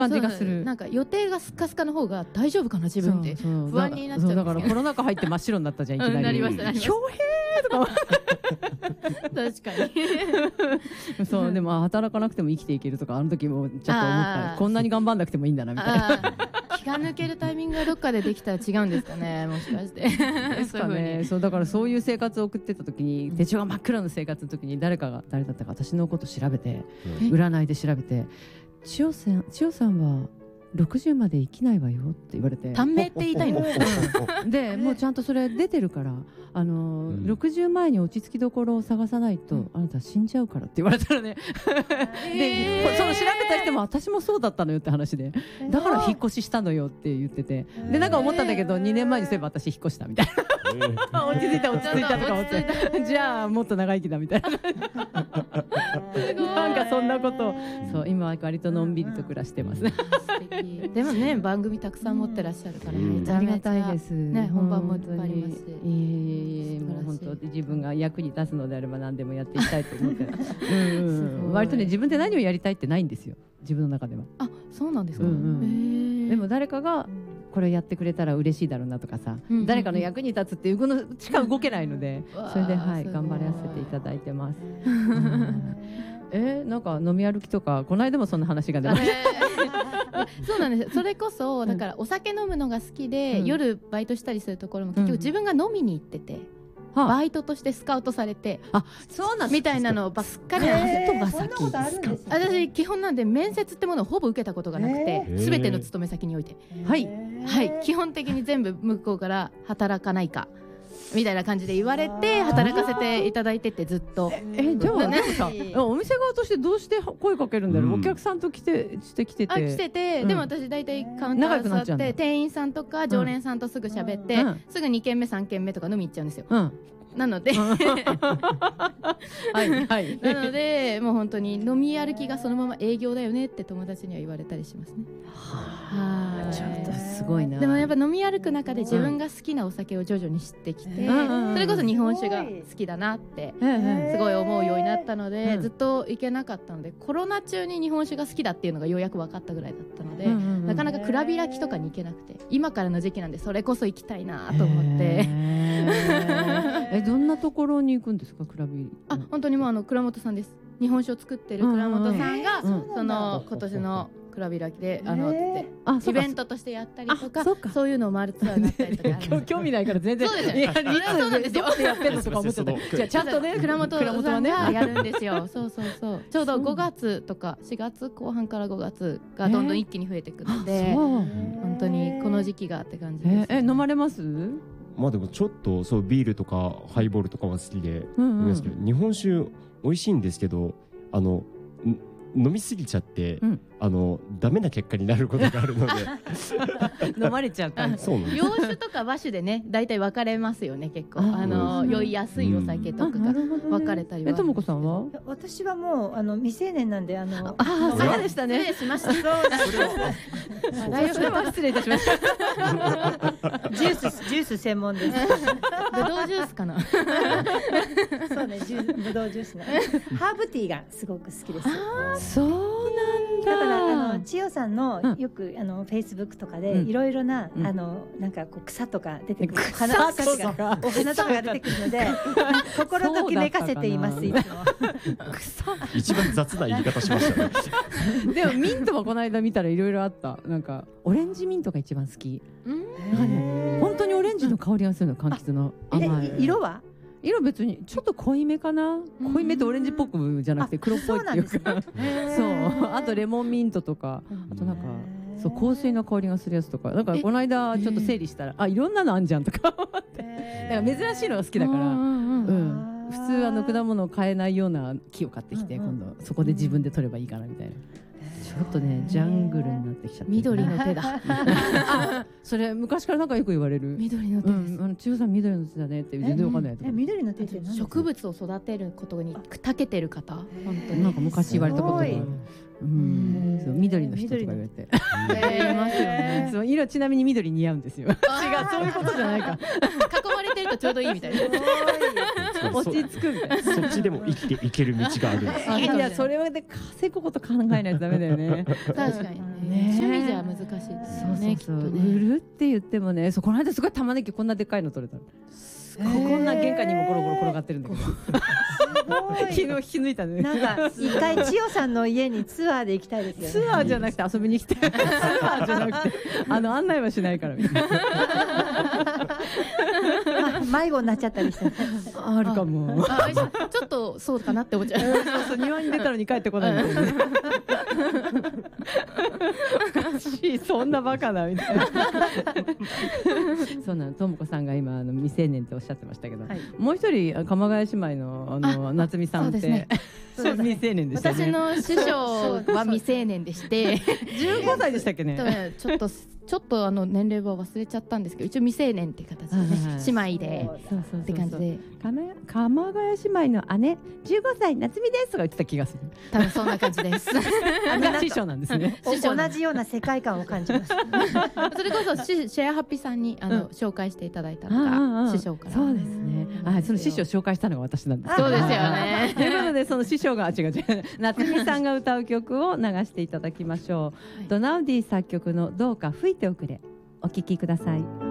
感じがする。 なんか予定がスカスカの方が大丈夫かな自分って不安になっちゃうんですけど。 だからコロナ禍入って真っ白になったじゃん、いきなり。 なりましたなりました。 ひょうへーとか確かにそうでも働かなくても生きていけるとかあの時もちょっと思った。こんなに頑張んなくてもいいんだなみたいな。 気が抜けるタイミングがどっかでできたら違うんですかね、もしかして。 ですかね。そうだからそういう生活を送ってた時に、手帳が真っ暗の生活の時に誰だったか私のこと調べて、占いで調べて、千代さんは60まで生きないわよって言われて。 短命って言いたいの。 でもうちゃんとそれ出てるから、60前に落ち着きどころを探さないと、あなた死んじゃうからって言われたらね。でその調べた人も私もそうだったのよって話で、だから引っ越ししたのよって言ってて、でなんか思ったんだけど2年前にそういえば私引っ越したみたいな。落ち着いたとか思って、じゃあもっと長生きだみたいな。なんかそんなことを、そう今は割とのんびりと暮らしてますね。 でもね、番組たくさん持ってらっしゃるからめちゃありがめちゃたいですね、本番もいっぱいありますし。 もう本当自分が役に立つのであれば何でもやっていきたいと思って割とね、自分で何をやりたいってないんですよ、自分の中では。 あ、そうなんですか。 でも誰かがこれやってくれたら嬉しいだろうなとかさ、誰かの役に立つっていうのしか動けないので、それで頑張らせていただいてます。なんか飲み歩きとかこの間もそんな話が出ました。 そうなんです。それこそだからお酒飲むのが好きで、夜バイトしたりするところも結局自分が飲みに行ってて、バイトとしてスカウトされて、 そうなんみたいなのばっかりなんですよ。私基本なんで面接ってものをほぼ受けたことがなくて、全ての勤め先において、はい基本的に全部向こうから働かないかみたいな感じで言われて働かせていただいてて、ずっと。 じゃあでもさ、お店側としてどうして声かけるんだろう。お客さんと来てて、 でも私大体カウンター座って店員さんとか常連さんとすぐ喋って、すぐ2軒目3軒目とか飲み行っちゃうんですよ。なのでなのでもう本当に飲み歩きがそのまま営業だよねって友達には言われたりしますね。 ちょっとすごいな。 でもやっぱ飲み歩く中で自分が好きなお酒を徐々に知ってきて、それこそ日本酒が好きだなってすごい思うようになったので、ずっと行けなかったので、コロナ中に日本酒が好きだっていうのがようやく分かったぐらいだったので、なかなか蔵開きとかに行けなくて、今からの時期なんでそれこそ行きたいなと思って。 どんなところに行くんですか、蔵開き。 本当にもう倉本さんです。日本酒を作ってる倉本さんがその今年の蔵開きでイベントとしてやったりとか、そういうのを回るツアーだったりとか。 興味ないから全然。 そうですよ。そうなんですよ。 どこでやってんのとか思ってた。じゃあちゃんとね、 倉本さんがやるんですよ。そうそうそう。ちょうど5月とか4月後半から5月がどんどん一気に増えてくるので、本当にこの時期がって感じです。 飲まれます？ まあでもちょっとそうビールとかハイボールとかは好きで飲みますけど、日本酒美味しいんですけど、飲みすぎちゃって、ダメな結果になることがあるので飲まれちゃうから。 そうなんです。 洋酒とか和酒でね、大体分かれますよね。結構酔いやすいお酒とかが分かれたりは。 ともこさんは？ 私はもう未成年なんでそうでしたね。 失礼しました。 失礼いたしました。 ジュース専門です。 ブドウジュースかな。 そうね、ブドウジュースね。ハーブティーがすごく好きです。 そうなんだ。 だから千代さんのよくフェイスブックとかでいろいろななんかこう草とか出てくる、お花とかが出てくるので心ときめかせています。いつも一番雑な言い方しましたね。 でもミントはこの間見たらいろいろあった。なんかオレンジミントが一番好き。本当にオレンジの香りがするの、柑橘の甘い。 色は？ 色別にちょっと濃いめかな。濃いめってオレンジっぽくじゃなくて黒っぽいっていうか。そう。あとレモンミントとか、あとなんかそう香水の香りがするやつとか。だからこの間ちょっと整理したら、いろんなのあんじゃんとか思って。だから珍しいのが好きだから。普通果物を買えないような木を買ってきて、今度そこで自分で取ればいいかなみたいな。ちょっとねジャングルになってきちゃって。 緑の手だ。 それ昔からなんかよく言われる。 緑の手です。 千代さん緑の手だねって全然わかんないとか。 緑の手って何？ 植物を育てることに長けてる方、本当になんか昔言われたことが。緑の人とか言われて。 いますよね。 そう色ちなみに緑似合うんですよ。違う、そういうことじゃないか。 囲まれてるとちょうどいいみたいな。 落ち着くみたいな。 そっちでも生きていける道があるんです。 いやそれで稼ぐこと考えないとダメだよね。 確かにね。 趣味じゃ難しいですよね。 そう売るって言ってもね、この間すごい玉ねぎこんなでっかいの取れた。こんな玄関にもゴロゴロ転がってるんだけど。昨日引き抜いたね。 なんか一回千代さんの家にツアーで行きたいですよね。 ツアーじゃなくて遊びに来て。ツアーじゃなくて案内はしないからみたいな。迷子になっちゃったりして。 あるかも。 ちょっとそうかなって思っちゃう。 そう庭に出たのに帰ってこないみたいな。おかしい、そんなバカなみたいな。そうなの、ともこさんが今未成年っておっしゃってましたけど、もう一人鎌ヶ谷姉妹の夏美さんって未成年でしたね。 私の師匠は未成年でして 15歳でしたっけね。 ちょっと年齢は忘れちゃったんですけど、一応未成年っていう形でね、姉妹でって感じで、 鎌ヶ谷姉妹の姉15歳夏美ですとか言ってた気がする。 多分そんな感じです。 師匠なんですね。 同じような世界観を感じます。 それこそシェアハッピーさんに紹介していただいたのが師匠から。 そうですね。その師匠を紹介したのが私なんです。 そうですよね。 ということでその師匠が違う夏美さんが歌う曲を流していただきましょう。ドナウディ作曲のどうか吹いておくれ、お聴きください。